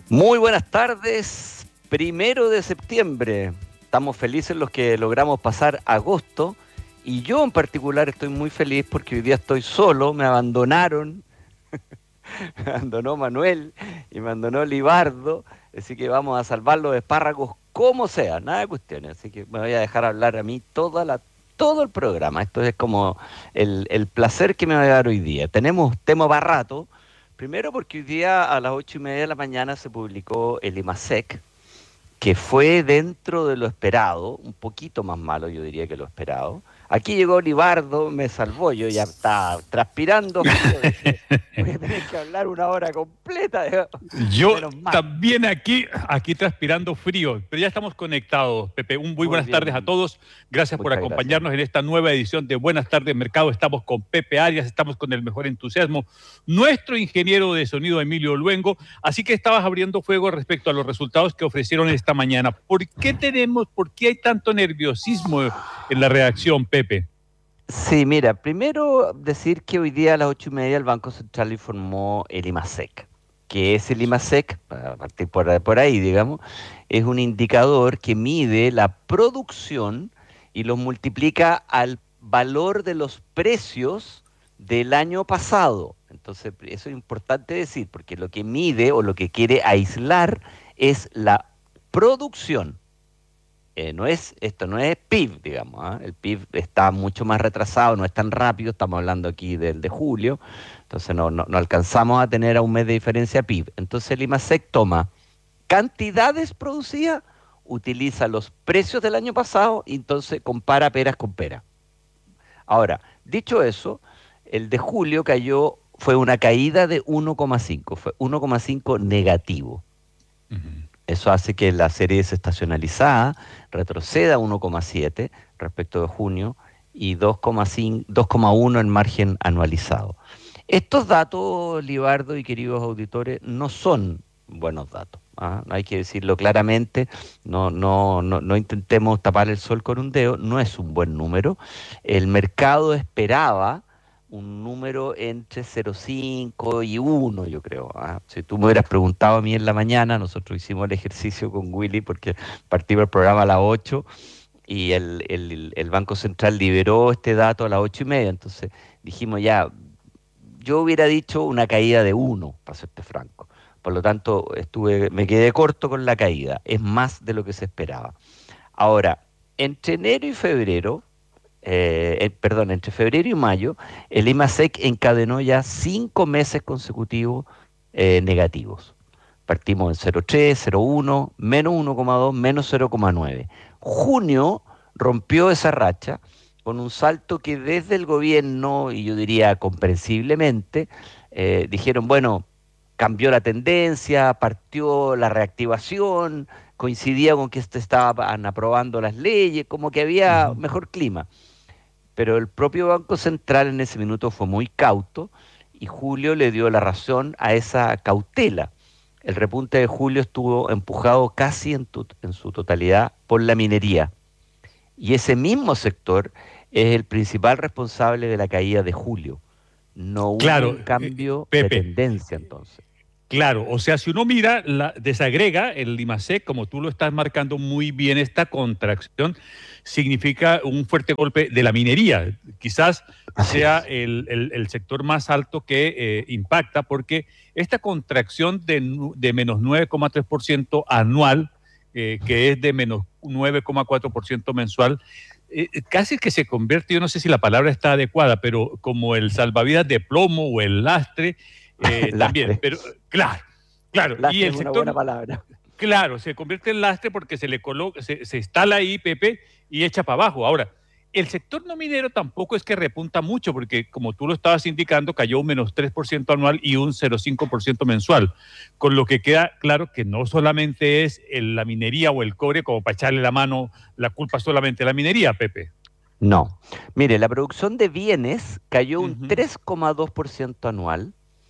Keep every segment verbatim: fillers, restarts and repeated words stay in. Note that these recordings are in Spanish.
Muy buenas tardes, primero de septiembre. Estamos felices los que logramos pasar agosto y yo en particular estoy muy feliz porque hoy día estoy solo, me abandonaron, me abandonó Manuel y me abandonó Libardo, así que vamos a salvar los espárragos como sea, nada de cuestiones, así que me voy a dejar hablar a mí toda la, todo el programa. Esto es como el, el placer que me va a dar hoy día. Tenemos tema para rato. Primero porque hoy día a las ocho y media de la mañana se publicó el IMASEC, que fue dentro de lo esperado, un poquito más malo yo diría que lo esperado. Aquí llegó Libardo, me salvó, yo ya estaba transpirando frío, dije, voy a tener que hablar una hora completa, Yo menos mal. también aquí, aquí transpirando frío, pero ya estamos conectados, Pepe. Un muy Muy buenas tardes a bien, todos. Gracias por muchas gracias. acompañarnos en esta nueva edición de Buenas tardes Mercado. Estamos con Pepe Arias, estamos con el mejor entusiasmo, nuestro ingeniero de sonido Emilio Luengo. Así que estabas abriendo fuego respecto a los resultados que ofrecieron esta mañana. ¿Por qué tenemos, por qué hay tanto nerviosismo en la reacción, Pepe? Sí, mira, primero decir que hoy día a las ocho y media el Banco Central informó el IMASEC, que es el IMASEC, para partir por, por ahí, digamos, es un indicador que mide la producción y los multiplica al valor de los precios del año pasado. Entonces, eso es importante decir, porque lo que mide o lo que quiere aislar es la producción. Eh, no es, esto no es P I B, digamos, ¿ah? El P I B está mucho más retrasado, no es tan rápido, estamos hablando aquí del de julio, entonces no, no, no alcanzamos a tener a un mes de diferencia P I B. Entonces el IMASEC toma cantidades producidas, utiliza los precios del año pasado y entonces compara peras con peras. Ahora, dicho eso, el de julio cayó, fue una caída de uno coma cinco, fue uno coma cinco negativo. Ujú. Eso hace que la serie desestacionalizada retroceda uno coma siete respecto de junio y dos coma cinco, dos coma uno en margen anualizado. Estos datos, Libardo y queridos auditores, no son buenos datos. ¿Ah? Hay que decirlo claramente, no, no, no, no intentemos tapar el sol con un dedo, no es un buen número. El mercado esperaba un número entre cero coma cinco y uno, yo creo. ¿Ah? Si tú me hubieras preguntado a mí en la mañana, nosotros hicimos el ejercicio con Willy porque partimos el programa a las ocho y el, el, el Banco Central liberó este dato a las ocho y media. Entonces dijimos ya, yo hubiera dicho una caída de uno, para serte franco. Por lo tanto, estuve, me quedé corto con la caída. Es más de lo que se esperaba. Ahora, entre enero y febrero, eh, eh, perdón, entre febrero y mayo, el IMASEC encadenó ya cinco meses consecutivos eh, negativos. Partimos en cero coma tres, cero coma uno, menos uno coma dos, menos cero coma nueve. Junio rompió esa racha con un salto que desde el gobierno, y yo diría comprensiblemente, eh, dijeron, bueno, cambió la tendencia, partió la reactivación, coincidía con que se estaban aprobando las leyes, como que había Ujú. mejor clima. Pero el propio Banco Central en ese minuto fue muy cauto y Julio le dio la razón a esa cautela. El repunte de julio estuvo empujado casi en, tu- en su totalidad por la minería. Y ese mismo sector es el principal responsable de la caída de julio. No hubo Claro, un eh, eh, cambio de Pepe. tendencia entonces. Claro, o sea, si uno mira, la, desagrega el IMASEC, como tú lo estás marcando muy bien, esta contracción significa un fuerte golpe de la minería. Quizás Así sea es. el, el- el sector más alto que eh, impacta, porque esta contracción de, nu- de menos nueve coma tres por ciento anual, eh, que es de menos nueve coma cuatro por ciento mensual, eh, eh, casi que se convierte, yo no sé si la palabra está adecuada, pero como el salvavidas de plomo o el lastre eh, también, Lastre. pero claro, claro, y Lastre el es una buena sector, palabra. claro, se convierte en lastre porque se le coloca, se, se instala ahí, Pepe, y echa para abajo. Ahora, el sector no minero tampoco es que repunta mucho, porque como tú lo estabas indicando, cayó un menos tres por ciento anual y un cero coma cinco por ciento mensual, con lo que queda claro que no solamente es el- la minería o el cobre como para echarle la mano, la culpa solamente a la minería, Pepe. No. Mire, la producción de bienes cayó un Ujú. tres coma dos por ciento anual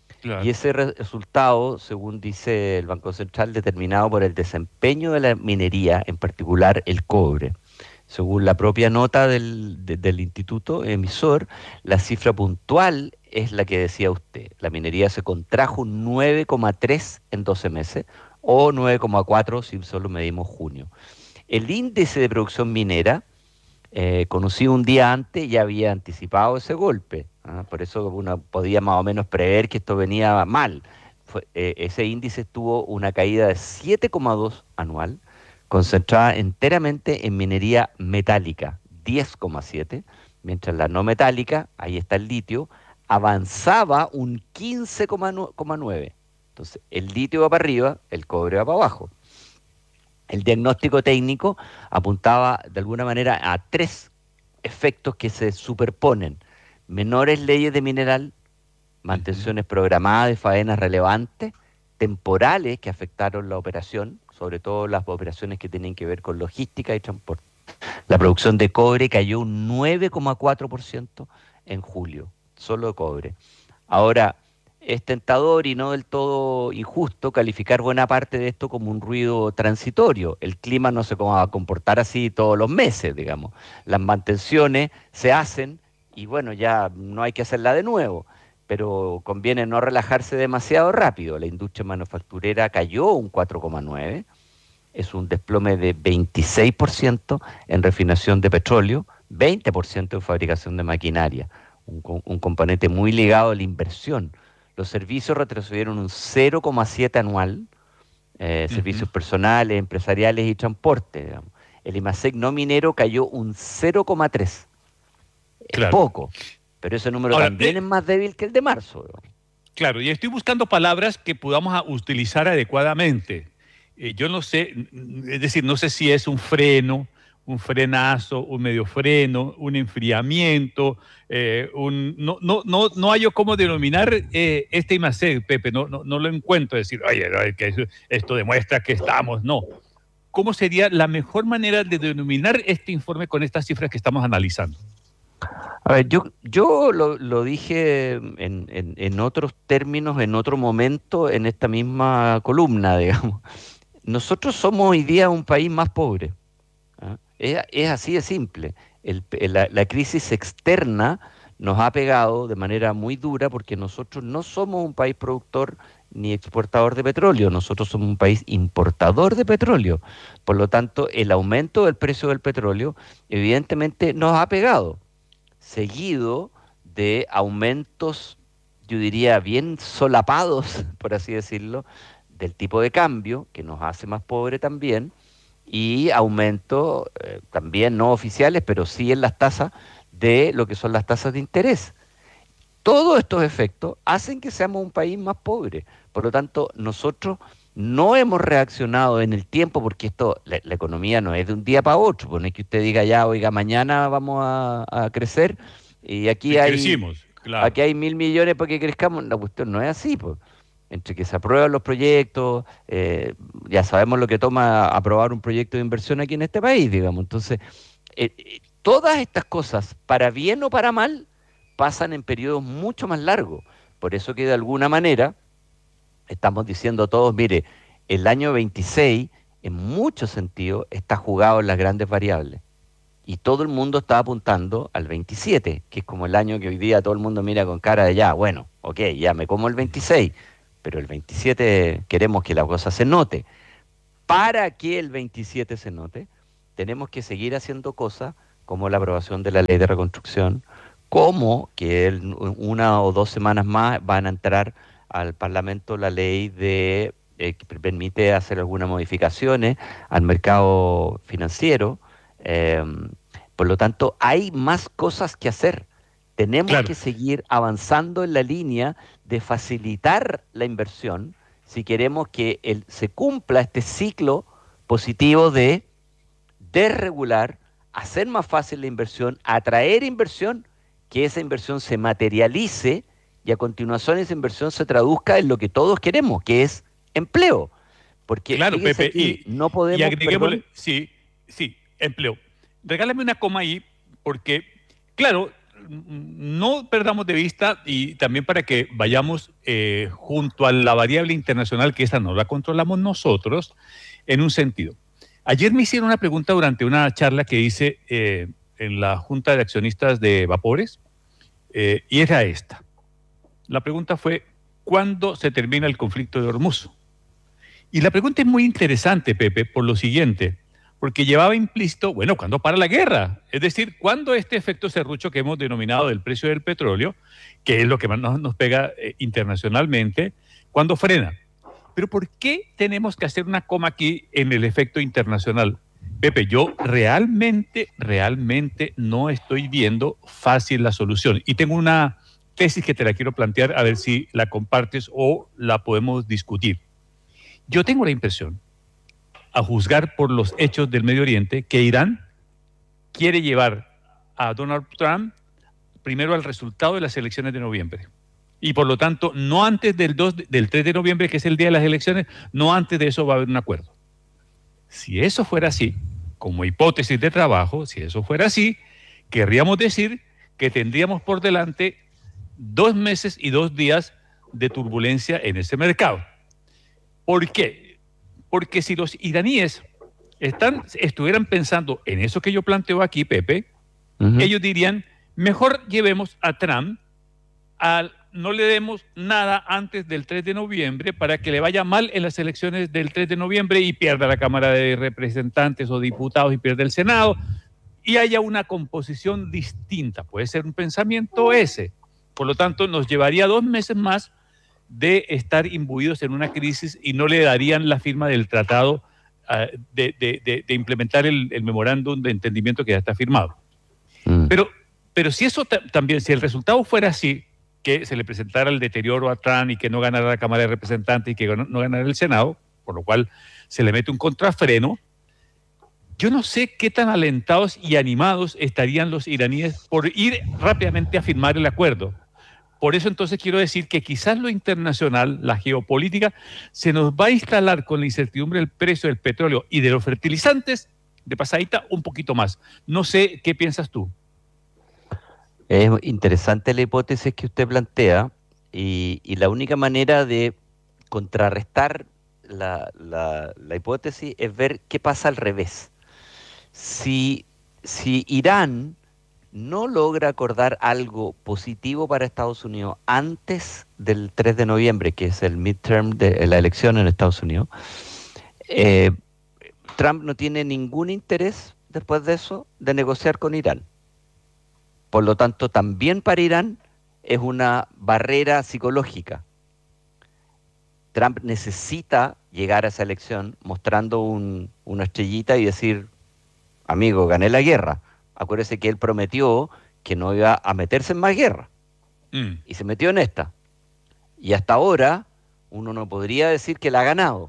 y Claro. ese re- resultado, según dice el Banco Central, determinado por el desempeño de la minería, en particular el cobre. Según la propia nota del, de- del instituto emisor, la cifra puntual es la que decía usted. La minería se contrajo un nueve coma tres en doce meses o nueve coma cuatro si solo medimos junio. El índice de producción minera, eh, conocido un día antes, ya había anticipado ese golpe. ¿Ah? Por eso uno podía más o menos prever que esto venía mal. Fue, eh, ese índice tuvo una caída de siete coma dos anual, concentrada enteramente en minería metálica, diez coma siete, mientras la no metálica, ahí está el litio, avanzaba un quince coma nueve. Entonces, el litio va para arriba, el cobre va para abajo. El diagnóstico técnico apuntaba de alguna manera a tres efectos que se superponen: menores leyes de mineral, Ujú. mantenciones programadas de faenas relevantes, temporales que afectaron la operación, sobre todo las operaciones que tienen que ver con logística y transporte. La producción de cobre cayó un nueve coma cuatro por ciento en julio, solo de cobre. Ahora, es tentador y no del todo injusto calificar buena parte de esto como un ruido transitorio. El clima no se va a comportar así todos los meses, digamos. Las mantenciones se hacen y bueno, ya no hay que hacerla de nuevo, pero conviene no relajarse demasiado rápido. La industria manufacturera cayó un cuatro coma nueve, es un desplome de veintiséis por ciento en refinación de petróleo, veinte por ciento en fabricación de maquinaria, un, un componente muy ligado a la inversión. Los servicios retrocedieron un cero coma siete anual, eh, Ujú. servicios personales, empresariales y transporte. Digamos. El IMASEC no minero cayó un cero coma tres. Es Claro. poco, pero ese número Ahora, también eh, es más débil que el de marzo. Digamos. claro, y estoy buscando palabras que podamos a- utilizar adecuadamente. Eh, yo no sé, n- n- es decir, no sé si es un freno, un frenazo, un medio freno, un enfriamiento, eh, un, no, no, no, no hallo cómo denominar eh, este I M A C E, Pepe, no, no, no lo encuentro, decir, oye, no, es que eso- esto demuestra que estamos, no. ¿Cómo sería la mejor manera de denominar este informe con estas cifras que estamos analizando? A ver, yo, yo lo, lo dije en, en- en otros términos, en otro momento, en esta misma columna, digamos. Nosotros somos hoy día un país más pobre. ¿Ah? Es, es así de simple. El pe- la, la crisis externa nos ha pegado de manera muy dura porque nosotros no somos un país productor ni exportador de petróleo, nosotros somos un país importador de petróleo. Por lo tanto, el aumento del precio del petróleo evidentemente nos ha pegado, seguido de aumentos, yo diría, bien solapados, por así decirlo, del tipo de cambio, que nos hace más pobre también, y aumento eh, también no oficiales, pero sí en las tasas de lo que son las tasas de interés. Todos estos efectos hacen que seamos un país más pobre. Por lo tanto, nosotros no hemos reaccionado en el tiempo, porque esto, la, la economía no es de un día para otro. Pues no es que usted diga ya, oiga, mañana vamos a, a crecer y aquí Si hay, crecimos, claro. aquí hay mil millones para que crezcamos. La cuestión no es así, pues. Entre que se aprueban los proyectos, eh, ya sabemos lo que toma aprobar un proyecto de inversión aquí en este país, digamos. Entonces, eh, eh, todas estas cosas, para bien o para mal, pasan en periodos mucho más largos. Por eso que de alguna manera estamos diciendo todos, mire, el año veintiséis en muchos sentidos está jugado en las grandes variables. Y todo el mundo está apuntando al veintisiete, que es como el año que hoy día todo el mundo mira con cara de ya, bueno, ok, ya me como el veintiséis, pero el veintisiete queremos que la cosa se note. Para que el veintisiete se note, tenemos que seguir haciendo cosas como la aprobación de la ley de reconstrucción, como que en una o dos semanas más van a entrar al Parlamento la ley de eh, que permite hacer algunas modificaciones al mercado financiero. eh, por lo tanto, hay más cosas que hacer. Tenemos Claro, que seguir avanzando en la línea de facilitar la inversión si queremos que el- se cumpla este ciclo positivo de desregular, hacer más fácil la inversión, atraer inversión, que esa inversión se materialice y a continuación esa inversión se traduzca en lo que todos queremos, que es empleo. Porque claro, fíjense Pepe. aquí, Y, no y podemos, agreguémosle, perdón, sí, sí, empleo. Regálame una coma ahí, porque, claro, mm, no perdamos de vista y también para que vayamos eh, junto a la variable internacional, que esa no la controlamos nosotros, en un sentido. Ayer me hicieron una pregunta durante una charla que hice eh, en la Junta de Accionistas de Vapores, eh, y era esta. La pregunta fue, ¿cuándo se termina el conflicto de Hormuz? Y la pregunta es muy interesante, Pepe, por lo siguiente, porque llevaba implícito, bueno, ¿cuándo para la guerra? Es decir, ¿cuándo este efecto serrucho que hemos denominado del precio del petróleo, que es lo que más nos, nos pega eh, internacionalmente, cuándo frena? Pero ¿por qué tenemos que hacer una coma aquí en el efecto internacional? Pepe, yo realmente, realmente no estoy viendo fácil la solución. Y tengo una tesis que te la quiero plantear a ver si la compartes o la podemos discutir. Yo tengo la impresión, a juzgar por los hechos del Medio Oriente, que Irán quiere llevar a Donald Trump primero al resultado de las elecciones de noviembre. Y por lo tanto, no antes del, dos, del tres de noviembre, que es el día de las elecciones, no antes de eso va a haber un acuerdo. Si eso fuera así, como hipótesis de trabajo, si eso fuera así, querríamos decir que tendríamos por delante dos meses y dos días de turbulencia en ese mercado. ¿Por qué? Porque si los iraníes están, estuvieran pensando en eso que yo planteo aquí, Pepe, uh-huh. ellos dirían, mejor llevemos a Trump, a, no le demos nada antes del tres de noviembre para que le vaya mal en las elecciones del tres de noviembre y pierda la Cámara de Representantes o Diputados y pierda el Senado y haya una composición distinta. Puede ser un pensamiento ese. Por lo tanto, nos llevaría dos meses más de estar imbuidos en una crisis y no le darían la firma del tratado uh, de, de, de, de implementar el, el memorándum de entendimiento que ya está firmado. Mm. Pero, pero si eso también, si el resultado fuera así, que se le presentara el deterioro a Trump y que no ganara la Cámara de Representantes y que no, no ganara el Senado, por lo cual se le mete un contrafreno, yo no sé qué tan alentados y animados estarían los iraníes por ir rápidamente a firmar el acuerdo. Por eso entonces quiero decir que quizás lo internacional, la geopolítica, se nos va a instalar con la incertidumbre del precio del petróleo y de los fertilizantes de pasadita un poquito más. No sé qué piensas tú. Es interesante la hipótesis que usted plantea y, y la única manera de contrarrestar la, la, la hipótesis es ver qué pasa al revés. Si, si Irán no logra acordar algo positivo para Estados Unidos antes del tres de noviembre, que es el midterm de la elección en Estados Unidos, eh, Trump no tiene ningún interés después de eso de negociar con Irán. Por lo tanto, también para Irán es una barrera psicológica. Trump necesita llegar a esa elección mostrando un, una estrellita y decir, amigo, gané la guerra. Acuérdese que él prometió que no iba a meterse en más guerra. Mm. Y se metió en esta. Y hasta ahora uno no podría decir que la ha ganado.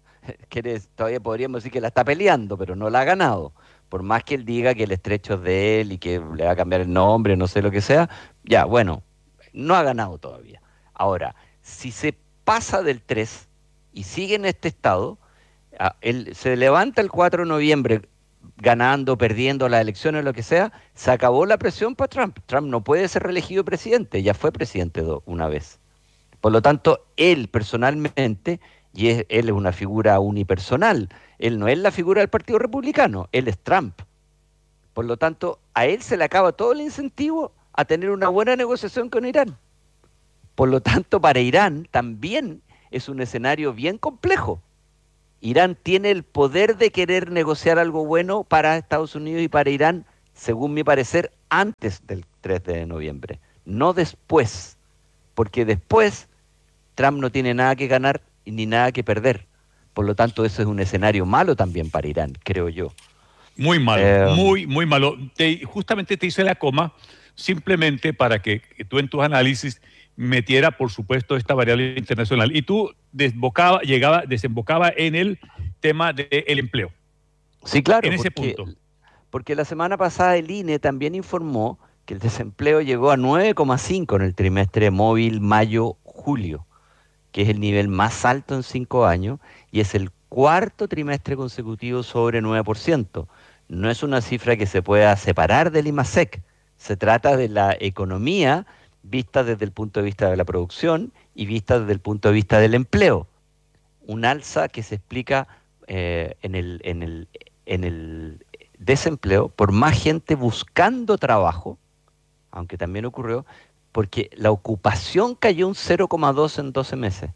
Todavía podríamos decir que la está peleando, pero no la ha ganado. Por más que él diga que el estrecho es de él y que le va a cambiar el nombre, no sé lo que sea, ya, bueno, no ha ganado todavía. Ahora, si se pasa del tres y sigue en este estado, él se levanta el cuatro de noviembre ganando, perdiendo las elecciones, lo que sea, se acabó la presión para Trump. Trump no puede ser reelegido presidente, ya fue presidente una vez. Por lo tanto, él personalmente, y es, él es una figura unipersonal, él no es la figura del Partido Republicano, él es Trump. Por lo tanto, a él se le acaba todo el incentivo a tener una buena negociación con Irán. Por lo tanto, para Irán también es un escenario bien complejo. Irán tiene el poder de querer negociar algo bueno para Estados Unidos y para Irán, según mi parecer, antes del tres de noviembre, no después, porque después Trump no tiene nada que ganar ni nada que perder. Por lo tanto, eso es un escenario malo también para Irán, creo yo. Muy malo, eh, muy, muy malo. Te, justamente te hice la coma simplemente para que, que tú en tus análisis metiera, por supuesto, esta variable internacional. Y tú desembocaba, llegaba, desembocaba en el tema del empleo. Sí, claro. En ese porque, punto. Porque la semana pasada el I N E también informó que el desempleo llegó a nueve coma cinco en el trimestre móvil mayo-julio, que es el nivel más alto en cinco años, y es el cuarto trimestre consecutivo sobre nueve por ciento. No es una cifra que se pueda separar del IMASEC. Se trata de la economía vista desde el punto de vista de la producción y vista desde el punto de vista del empleo. Un alza que se explica eh, en, el, en, el, en el desempleo por más gente buscando trabajo, aunque también ocurrió, porque la ocupación cayó un cero coma dos en doce meses.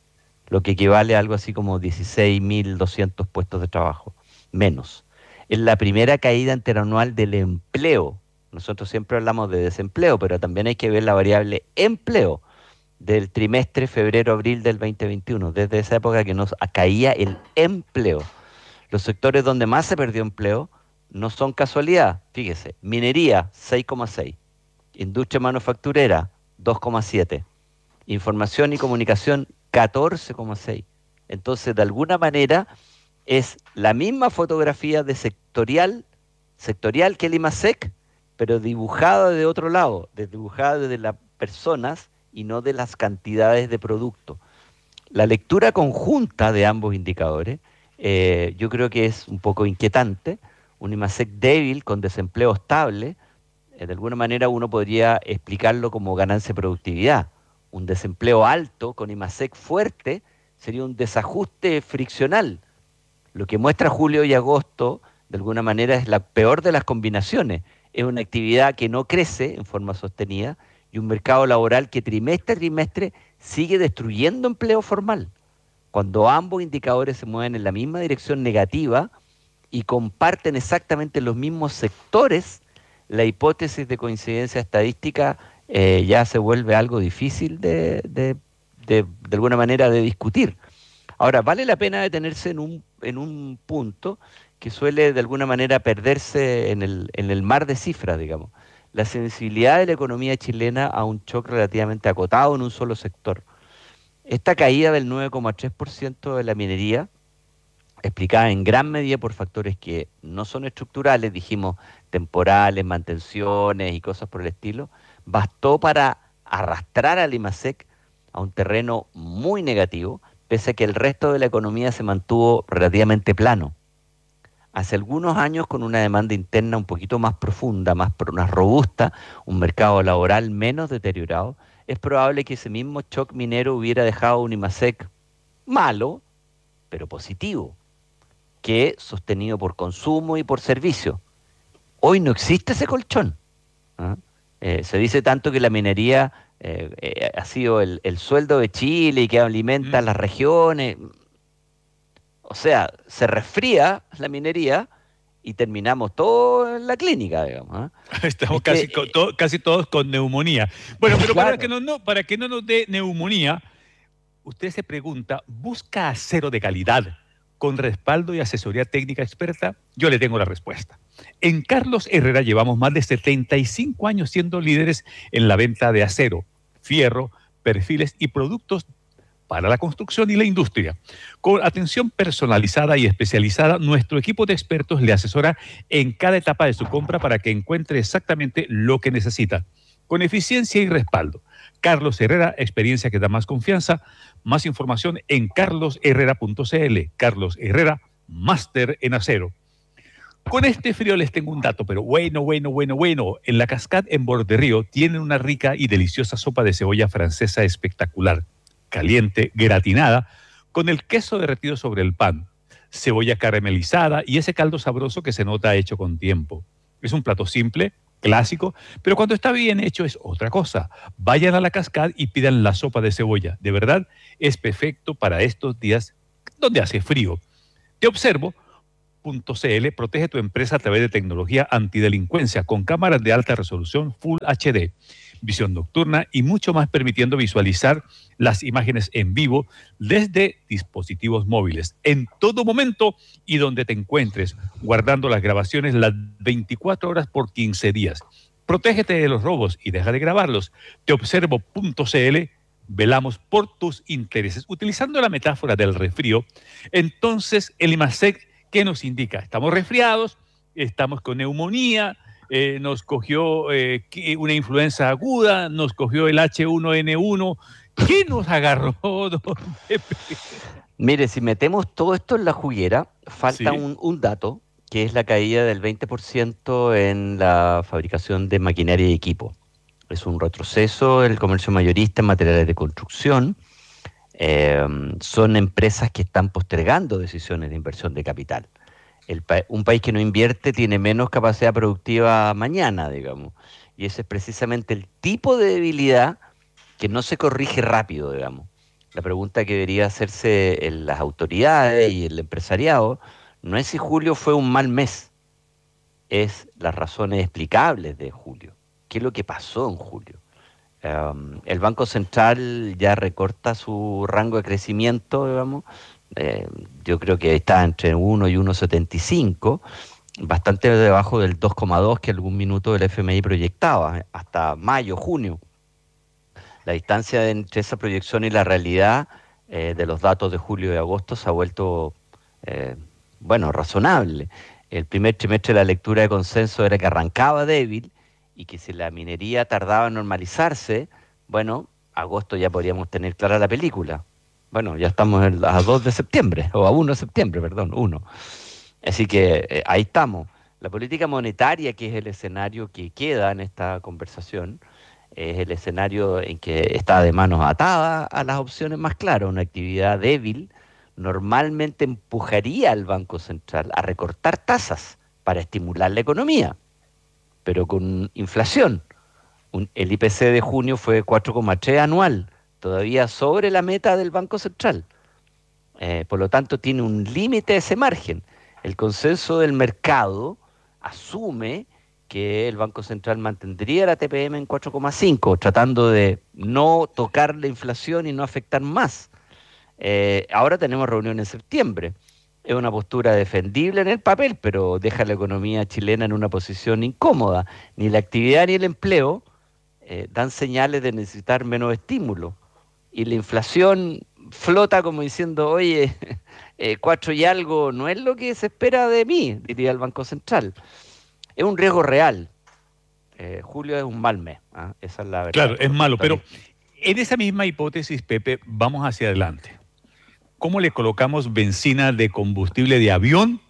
lo que equivale a algo así como dieciséis mil doscientos puestos de trabajo, menos. Es la primera caída interanual del empleo. Nosotros siempre hablamos de desempleo, pero también hay que ver la variable empleo del trimestre febrero-abril del dos mil veintiuno, desde esa época que nos caía el empleo. Los sectores donde más se perdió empleo no son casualidad, fíjese, minería seis coma seis, industria manufacturera dos coma siete, información y comunicación catorce coma seis. Entonces, de alguna manera, es la misma fotografía de sectorial, sectorial que el IMASEC, pero dibujada de otro lado, dibujada desde las personas y no de las cantidades de producto. La lectura conjunta de ambos indicadores eh, yo creo que es un poco inquietante. Un IMASEC débil con desempleo estable, eh, de alguna manera uno podría explicarlo como ganancia de productividad. Un desempleo alto con IMASEC fuerte sería un desajuste friccional. Lo que muestra julio y agosto, de alguna manera, es la peor de las combinaciones. Es una actividad que no crece en forma sostenida y un mercado laboral que trimestre a trimestre sigue destruyendo empleo formal. Cuando ambos indicadores se mueven en la misma dirección negativa y comparten exactamente los mismos sectores, la hipótesis de coincidencia estadística eh, ya se vuelve algo difícil de, de, de, de alguna manera de discutir. Ahora, vale la pena detenerse en un, en un punto que suele de alguna manera perderse en el, en el mar de cifras, digamos. La sensibilidad de la economía chilena a un shock relativamente acotado en un solo sector. Esta caída del nueve coma tres por ciento de la minería, explicada en gran medida por factores que no son estructurales, dijimos temporales, mantenciones y cosas por el estilo, bastó para arrastrar al IMASEC a un terreno muy negativo, pese a que el resto de la economía se mantuvo relativamente plano. Hace algunos años, con una demanda interna un poquito más profunda, más, más robusta, un mercado laboral menos deteriorado, es probable que ese mismo shock minero hubiera dejado un IMASEC malo, pero positivo, que sostenido por consumo y por servicio. Hoy no existe ese colchón. ¿Ah? Eh, se dice tanto que la minería eh, eh, ha sido el, el sueldo de Chile y que alimenta Mm. las regiones. O sea, se resfría la minería y terminamos todo en la clínica, digamos. ¿Ah? Estamos Es que, casi, co- to- casi todos con neumonía. Bueno, pero para que claro, no, no- para que no nos dé neumonía, usted se pregunta, ¿busca acero de calidad con respaldo y asesoría técnica experta? Yo le tengo la respuesta. En Carlos Herrera llevamos más de setenta y cinco años siendo líderes en la venta de acero, fierro, perfiles y productos para la construcción y la industria. Con atención personalizada y especializada, nuestro equipo de expertos le asesora en cada etapa de su compra para que encuentre exactamente lo que necesita, con eficiencia y respaldo. Carlos Herrera, experiencia que da más confianza. Más información en carlos herrera punto c l. Carlos Herrera, máster en acero. Con este frío les tengo un dato, pero bueno, bueno, bueno, bueno. En la Cascade en Borderío tienen una rica y deliciosa sopa de cebolla francesa espectacular, caliente, gratinada, con el queso derretido sobre el pan, cebolla caramelizada y ese caldo sabroso que se nota hecho con tiempo. Es un plato simple, clásico, pero cuando está bien hecho es otra cosa. Vayan a la Cascade y pidan la sopa de cebolla. De verdad, es perfecto para estos días donde hace frío. Te observo. .cl protege tu empresa a través de tecnología antidelincuencia con cámaras de alta resolución Full H D, visión nocturna y mucho más, permitiendo visualizar las imágenes en vivo desde dispositivos móviles en todo momento y donde te encuentres, guardando las grabaciones las veinticuatro horas por quince días. Protégete de los robos y deja de grabarlos. Te observo.cl, velamos por tus intereses. Utilizando la metáfora del resfrío, entonces el IMASEC, ¿qué nos indica? Estamos resfriados, estamos con neumonía, eh, nos cogió eh, una influenza aguda, nos cogió el H uno N uno. ¿Qué nos agarró, don Pepe? mire, si metemos todo esto en la juguera, falta Sí. un, un dato, que es la caída del veinte por ciento en la fabricación de maquinaria y equipo. Es un retroceso en el comercio mayorista en materiales de construcción. Eh, son empresas que están postergando decisiones de inversión de capital. El pa un país que no invierte tiene menos capacidad productiva mañana, digamos. Y ese es precisamente el tipo de debilidad que no se corrige rápido, digamos. La pregunta que debería hacerse en las autoridades y el empresariado no es si julio fue un mal mes, es las razones explicables de julio. ¿Qué es lo que pasó en julio? Um, el Banco Central ya recorta su rango de crecimiento, digamos. Eh, yo creo que está entre uno y uno coma setenta y cinco, bastante debajo del dos coma dos que algún minuto el F M I proyectaba, hasta mayo, junio. La distancia entre esa proyección y la realidad eh, de los datos de julio y agosto se ha vuelto, eh, bueno, razonable. El primer trimestre de la lectura de consenso era que arrancaba débil y que si la minería tardaba en normalizarse, bueno, agosto ya podríamos tener clara la película. Bueno, ya estamos a dos de septiembre, o a uno de septiembre, perdón, uno. Así que eh, ahí estamos. La política monetaria, que es el escenario que queda en esta conversación, es el escenario en que está de manos atadas a las opciones más claras. Una actividad débil normalmente empujaría al Banco Central a recortar tasas para estimular la economía, pero con inflación. Un, el I P C de junio fue cuatro coma tres anual, todavía sobre la meta del Banco Central. Eh, por lo tanto, tiene un límite ese margen. El consenso del mercado asume que el Banco Central mantendría la T P M en cuatro coma cinco, tratando de no tocar la inflación y no afectar más. Eh, ahora tenemos reunión en septiembre. Es una postura defendible en el papel, pero deja a la economía chilena en una posición incómoda. Ni la actividad ni el empleo eh, dan señales de necesitar menos estímulo. Y la inflación flota como diciendo, oye, eh, cuatro y algo no es lo que se espera de mí, diría el Banco Central. Es un riesgo real. Eh, julio es un mal mes, ¿eh? Esa es la verdad. Claro, es malo, pero en esa misma hipótesis, Pepe, vamos hacia adelante. ¿Cómo le colocamos benzina de combustible de avión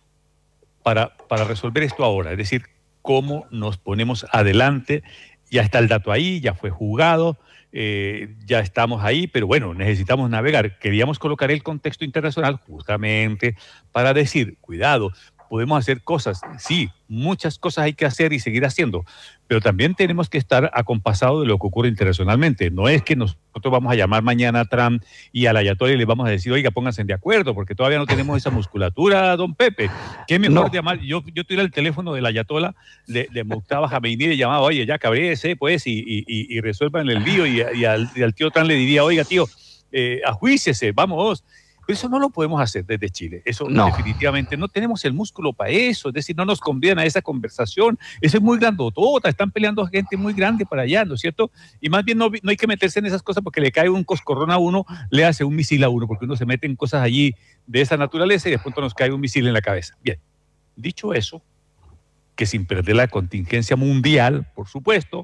para, para resolver esto ahora? Es decir, ¿cómo nos ponemos adelante? Ya está el dato ahí, ya fue juzgado, eh, ya estamos ahí, pero bueno, necesitamos navegar. Queríamos colocar el contexto internacional justamente para decir, cuidado, podemos hacer cosas, sí, muchas cosas hay que hacer y seguir haciendo, pero también tenemos que estar acompasados de lo que ocurre internacionalmente. No es que nosotros vamos a llamar mañana a Trump y a la Ayatollah y le vamos a decir, oiga, pónganse de acuerdo, porque todavía no tenemos esa musculatura, don Pepe. ¿Qué mejor no. llamar? Yo, yo tuviera el teléfono del Ayatollah, de, de Muqtada Jamenei, le llamaba, oye, ya cabréese, pues, y, y, y, y resuelvan el lío, y, y, al, y al tío Trump le diría, oiga, tío, eh, ajuícese, vamos. Pero eso no lo podemos hacer desde Chile. Eso no. definitivamente no tenemos el músculo para eso. Es decir, no nos conviene a esa conversación. Eso es muy grandotota. Están peleando gente muy grande para allá, ¿no es cierto? Y más bien no, no hay que meterse en esas cosas porque le cae un coscorrón a uno, le hace un misil a uno, porque uno se mete en cosas allí de esa naturaleza y de pronto nos cae un misil en la cabeza. Bien, dicho eso, que sin perder la contingencia mundial, por supuesto,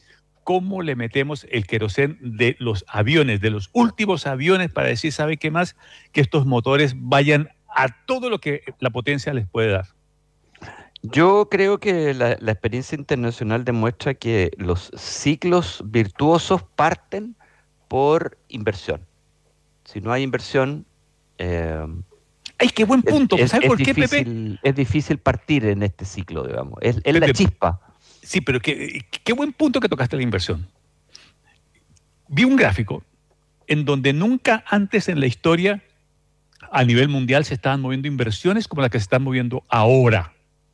¿cómo le metemos el querosén de los aviones, de los últimos aviones, para decir, ¿sabe qué más? Que estos motores vayan a todo lo que la potencia les puede dar. Yo creo que la, la experiencia internacional demuestra que los ciclos virtuosos parten por inversión. Si no hay inversión... Eh, ¡Ay, qué buen punto! Es, ¿Sabe es por difícil, qué, Pepe? Es difícil partir en este ciclo, digamos. Es, es Pepe, la chispa. Sí, pero qué, qué buen punto que tocaste la inversión. Vi un gráfico en donde nunca antes en la historia a nivel mundial se estaban moviendo inversiones como las que se están moviendo ahora.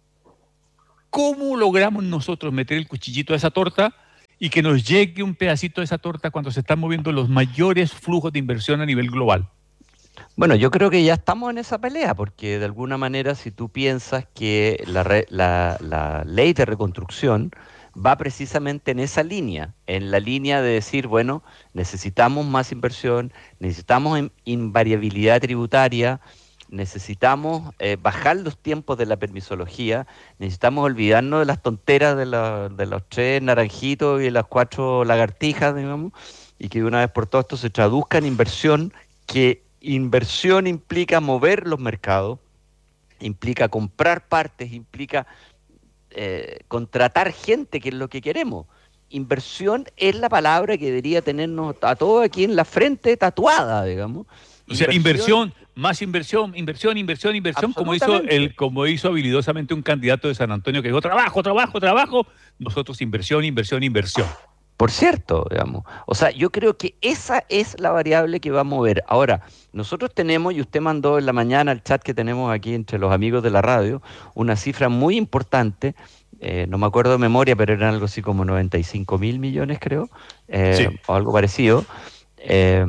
¿Cómo logramos nosotros meter el cuchillito a esa torta y que nos llegue un pedacito de esa torta cuando se están moviendo los mayores flujos de inversión a nivel global? Bueno, yo creo que ya estamos en esa pelea, porque de alguna manera si tú piensas que la, re, la, la ley de reconstrucción va precisamente en esa línea, en la línea de decir, bueno, necesitamos más inversión, necesitamos in, invariabilidad tributaria, necesitamos eh, bajar los tiempos de la permisología, necesitamos olvidarnos de las tonteras de, la, de los tres naranjitos y las cuatro lagartijas, digamos, y que de una vez por todas esto se traduzca en inversión, que inversión implica mover los mercados, implica comprar partes, implica eh, contratar gente, que es lo que queremos. Inversión es la palabra que debería tenernos a todos aquí en la frente tatuada, digamos. O sea, inversión, más inversión, inversión, inversión, inversión, como hizo, el, como hizo habilidosamente un candidato de San Antonio que dijo, trabajo, trabajo, trabajo. Nosotros inversión, inversión, inversión. Por cierto, digamos. O sea, yo creo que esa es la variable que va a mover. Ahora, nosotros tenemos, y usted mandó en la mañana al chat que tenemos aquí entre los amigos de la radio, una cifra muy importante, eh, no me acuerdo de memoria, pero eran algo así como noventa y cinco mil millones, creo, eh, sí. o algo parecido. Eh,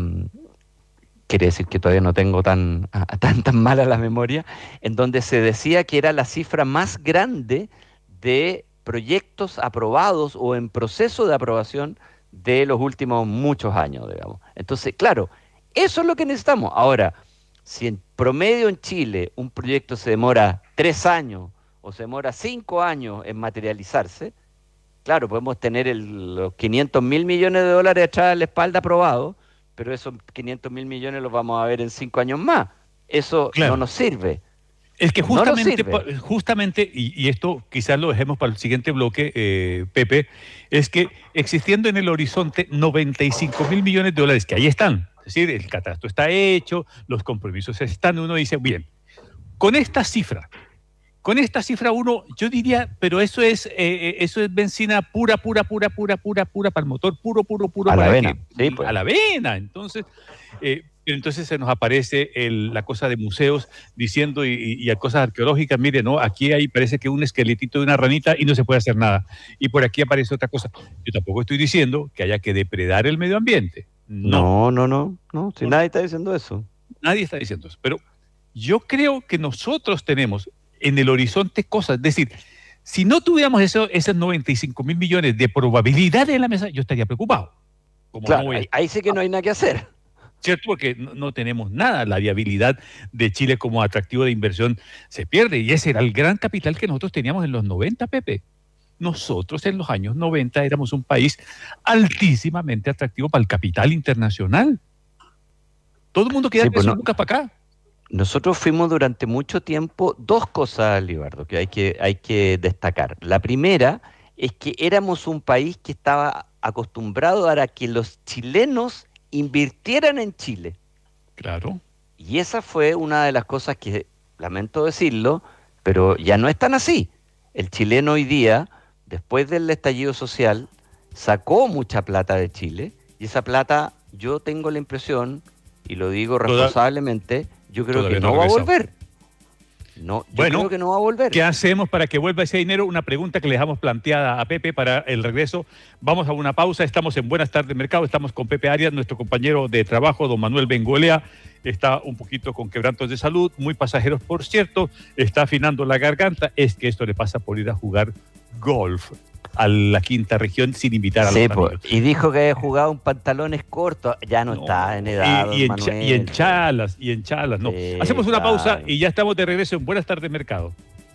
quiere decir que todavía no tengo tan, tan, tan mala la memoria, en donde se decía que era la cifra más grande de proyectos aprobados o en proceso de aprobación de los últimos muchos años, digamos. Entonces, claro, eso es lo que necesitamos. Ahora, si en promedio en Chile un proyecto se demora tres años o se demora cinco años en materializarse, claro, podemos tener el, los quinientos mil millones de dólares atrás de la espalda aprobados, pero esos quinientos mil millones los vamos a ver en cinco años más. Eso claro. no nos sirve. Es que justamente, no justamente y, y esto quizás lo dejemos para el siguiente bloque, eh, Pepe, es que existiendo en el horizonte noventa y cinco mil millones de dólares, que ahí están, es decir, el catastro está hecho, los compromisos están, uno dice, bien, con esta cifra, con esta cifra uno, yo diría, pero eso es eh, eso es benzina pura, pura, pura, pura, pura, pura, para el motor, puro, puro, puro. A para la vena, que, sí, pues. A la vena, entonces... Eh, Entonces se nos aparece el, la cosa de museos diciendo y, y, y a cosas arqueológicas, mire, no, aquí hay parece que un esqueletito de una ranita y no se puede hacer nada. Y por aquí aparece otra cosa. Yo tampoco estoy diciendo que haya que depredar el medio ambiente. No, no, no, no, no si no, nadie está diciendo eso. Nadie está diciendo eso. Pero yo creo que nosotros tenemos en el horizonte cosas, es decir, si no tuviéramos eso, esos noventa y cinco mil millones de probabilidad en la mesa, yo estaría preocupado. Como claro, no voy a... ahí, ahí sí que no hay nada que hacer. ¿Cierto? Porque no, no tenemos nada. La viabilidad de Chile como atractivo de inversión se pierde. Y ese era el gran capital que nosotros teníamos en los noventa, Pepe. Nosotros en los años noventa éramos un país altísimamente atractivo para el capital internacional. Todo el mundo quería sí, pues no, lucas para acá. Nosotros fuimos durante mucho tiempo dos cosas, Libardo, que hay que, hay que destacar. La primera es que éramos un país que estaba acostumbrado a que los chilenos invirtieran en Chile. Claro. Y esa fue una de las cosas que, lamento decirlo, pero ya no es tan así. El chileno hoy día, después del estallido social, sacó mucha plata de Chile, y esa plata, yo tengo la impresión, y lo digo responsablemente, yo creo que no, no va a volver. No, yo bueno, creo que no va a volver. ¿Qué hacemos para que vuelva ese dinero? Una pregunta que le dejamos planteada a Pepe para el regreso. Vamos a una pausa. Estamos en Buenas Tardes Mercado. Estamos con Pepe Arias, nuestro compañero de trabajo, don Manuel Bengolea. Está un poquito con quebrantos de salud, muy pasajeros, por cierto. Está afinando la garganta. Es que esto le pasa por ir a jugar golf a la quinta región sin invitar a sí, los amigos. Y dijo que había jugado un pantalones cortos, ya no, no está en edad. Y, y, en, cha, y en chalas, y en chalas, no. Sí, hacemos una claro. pausa y ya estamos de regreso en Buenas Tardes Mercado.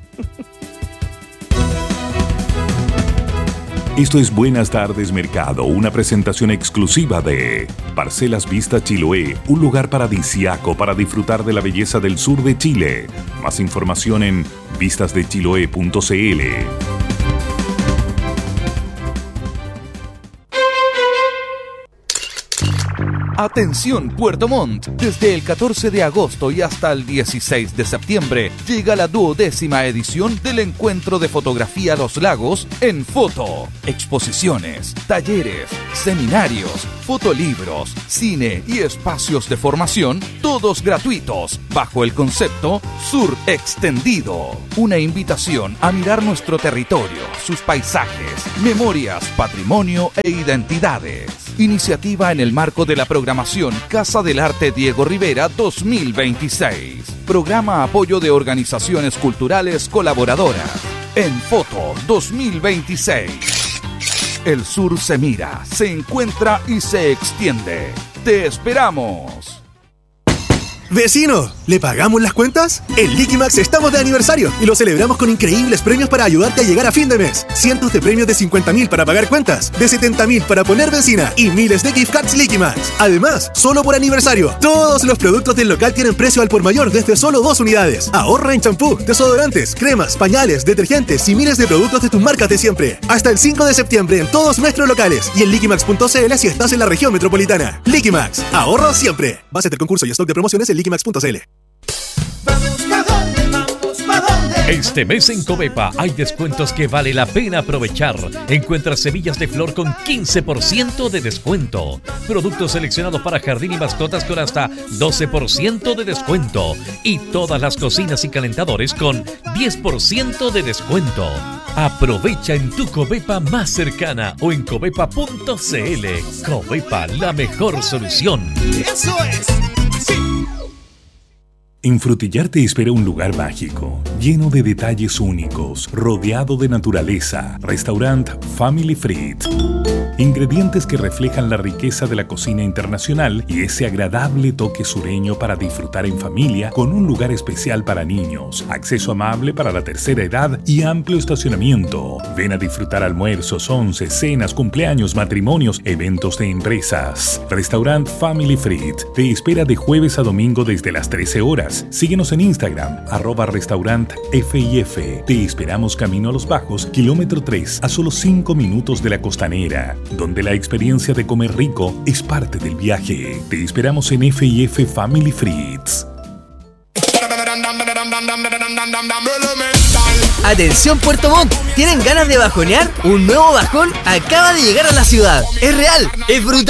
Esto es Buenas Tardes Mercado, una presentación exclusiva de Parcelas Vista Chiloé, un lugar paradisíaco para disfrutar de la belleza del sur de Chile. Más información en vistas de chiloé punto c l. Atención Puerto Montt, desde el catorce de agosto y hasta el dieciséis de septiembre llega la duodécima edición del Encuentro de Fotografía Los Lagos en Foto. Exposiciones, talleres, seminarios, fotolibros, cine y espacios de formación, todos gratuitos, bajo el concepto Sur Extendido. Una invitación a mirar nuestro territorio, sus paisajes, memorias, patrimonio e identidades. Iniciativa en el marco de la programación Casa del Arte Diego Rivera dos mil veintiséis. Programa apoyo de organizaciones culturales colaboradoras. En Foto dos mil veintiséis. El sur se mira, se encuentra y se extiende. ¡Te esperamos! ¡Vecino! ¿Le pagamos las cuentas? En Liquimax estamos de aniversario y lo celebramos con increíbles premios para ayudarte a llegar a fin de mes. Cientos de premios de cincuenta mil para pagar cuentas, de setenta mil para poner benzina y miles de gift cards Liquimax. Además, solo por aniversario, todos los productos del local tienen precio al por mayor desde solo dos unidades. Ahorra en champú, desodorantes, cremas, pañales, detergentes y miles de productos de tus marcas de siempre. Hasta el cinco de septiembre en todos nuestros locales y en liquimax punto c l si estás en la región metropolitana. Liquimax, ahorro siempre. Base del concurso y stock de promociones en liquimax punto c l. Vamos pa' dónde, vamos pa' dónde. Este mes en Covepa hay descuentos que vale la pena aprovechar. Encuentra semillas de flor con quince por ciento de descuento. Productos seleccionados para jardín y mascotas con hasta doce por ciento de descuento. Y todas las cocinas y calentadores con diez por ciento de descuento. Aprovecha en tu Covepa más cercana o en covepa punto cl. Covepa, la mejor solución. ¡Eso es! ¡Sí! En Frutillar te espera un lugar mágico, lleno de detalles únicos, rodeado de naturaleza. Restaurant Family Fried. Ingredientes que reflejan la riqueza de la cocina internacional y ese agradable toque sureño para disfrutar en familia, con un lugar especial para niños, acceso amable para la tercera edad y amplio estacionamiento. Ven a disfrutar almuerzos, once, cenas, cumpleaños, matrimonios, eventos de empresas. Restaurant Family Fried te espera de jueves a domingo desde las trece horas. Síguenos en Instagram, arroba restaurant F I F. Te esperamos camino a Los Bajos, kilómetro tres, a solo cinco minutos de la Costanera, donde la experiencia de comer rico es parte del viaje. Te esperamos en F I F Family Frieds. Atención Puerto Montt, ¿tienen ganas de bajonear? Un nuevo bajón acaba de llegar a la ciudad. Es real, es brutal.